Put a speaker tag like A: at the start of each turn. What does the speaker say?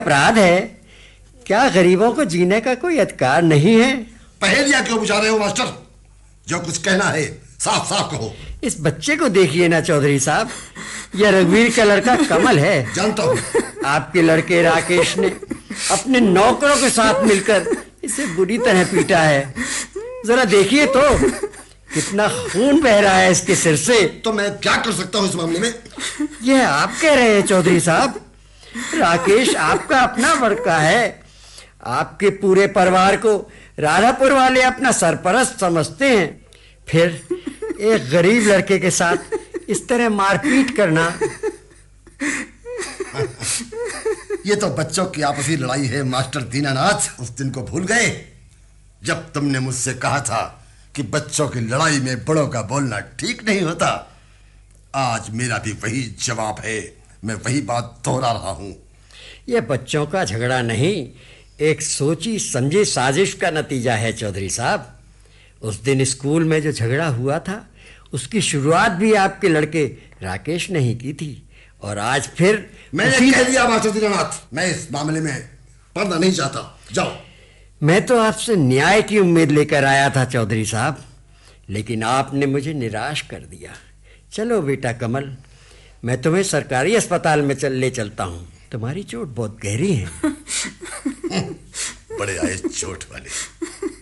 A: अपराध है? क्या गरीबों को जीने का कोई अधिकार नहीं है?
B: पहेलियां क्यों बुझा रहे हो मास्टर? जो कुछ कहना है साफ साफ कहो।
A: इस बच्चे को देखिए ना चौधरी साहब, यह रघुवीर का लड़का कमल है।
B: जानता हूँ।
A: आपके लड़के राकेश ने अपने नौकरों के साथ मिलकर इसे बुरी तरह पीटा है। जरा देखिए तो कितना खून बह रहा है इसके सिर से।
B: तो मैं क्या कर सकता हूँ इस मामले में?
A: यह आप कह रहे हैं चौधरी साहब? राकेश आपका अपना लड़का है। आपके पूरे परिवार को राधापुर वाले अपना सरपरस्त समझते हैं, फिर एक गरीब लड़के के साथ इस तरह मारपीट करना।
B: ये तो बच्चों की आपसी लड़ाई है मास्टर दीनानाथ। उस दिन को भूल गए जब तुमने मुझसे कहा था कि बच्चों की लड़ाई में बड़ों का बोलना ठीक नहीं होता? आज मेरा भी वही जवाब है। मैं वही बात दोहरा रहा हूं।
A: यह बच्चों का झगड़ा नहीं, एक सोची समझी साजिश का नतीजा है चौधरी साहब। उस दिन स्कूल में जो झगड़ा हुआ था उसकी शुरुआत भी आपके लड़के राकेश ने ही की थी, और आज फिर
B: मैंने कह दिया मास्टर दीनानाथ, मैं इस मामले में पढ़ना नहीं चाहता। जाओ।
A: मैं तो आपसे न्याय की उम्मीद लेकर आया था चौधरी साहब, लेकिन आपने मुझे निराश कर दिया। चलो बेटा कमल, मैं तुम्हें सरकारी अस्पताल में ले चलता हूँ। तुम्हारी चोट बहुत गहरी है।
B: बड़े आए चोट वाले।